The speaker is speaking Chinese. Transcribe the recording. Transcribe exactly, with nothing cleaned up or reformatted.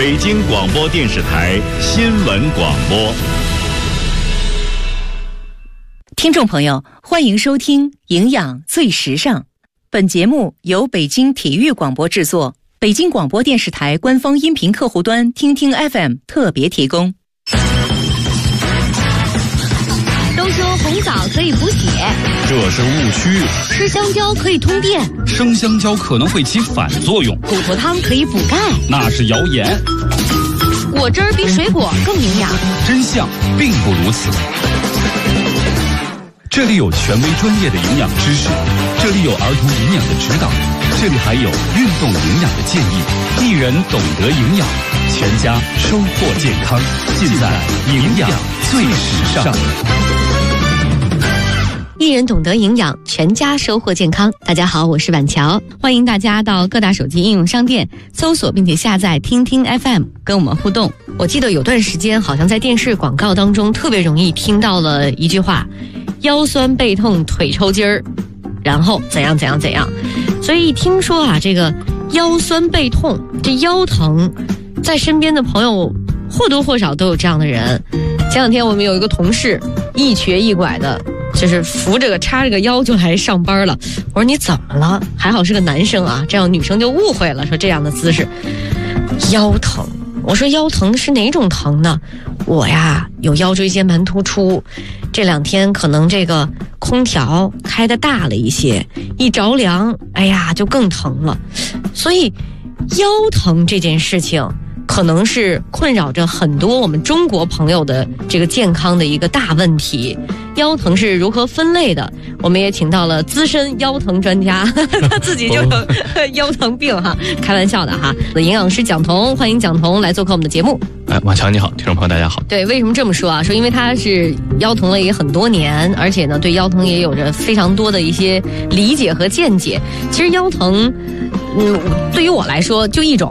北京广播电视台新闻广播。 听众朋友，欢迎收听《营养最时尚》。本节目由北京体育广播制作，北京广播电视台官方音频客户端听听 F M 特别提供。 都说红枣可以补血， 这是误区。 吃香蕉可以通电， 生香蕉可能会起反作用。 骨头汤可以补钙， 那是谣言。 果汁儿比水果更营养， 真相并不如此。这里有权威专业的营养知识，这里有儿童营养的指导，这里还有运动营养的建议。一人懂得营养，全家收获健康，尽在营养最时尚。 一人懂得营养，全家收获健康。大家好，我是婉乔，欢迎大家到各大手机应用商店搜索并且下载听听 F M 跟我们互动。我记得有段时间好像在电视广告当中特别容易听到了一句话，腰酸背痛腿抽筋儿，然后怎样怎样怎样。所以一听说啊，这个腰酸背痛，这腰疼，在身边的朋友或多或少都有这样的人。前两天我们有一个同事一瘸一拐的，就是扶着个叉着个腰就来上班了。我说你怎么了？还好是个男生啊，这样女生就误会了，说这样的姿势腰疼。我说腰疼是哪种疼呢？我呀有腰椎间盘突出，这两天可能这个空调开得大了一些，一着凉，哎呀就更疼了。所以腰疼这件事情可能是困扰着很多我们中国朋友的这个健康的一个大问题。腰疼是如何分类的？我们也请到了资深腰疼专家，他自己就有腰疼病哈，开玩笑的哈。营养师蒋彤，欢迎蒋彤来做客我们的节目。 哎，婉乔你好，听众朋友大家好。 对，为什么这么说啊？说因为他是腰疼了也很多年，而且呢对腰疼也有着非常多的一些理解和见解。其实腰疼，嗯，对于我来说就一种。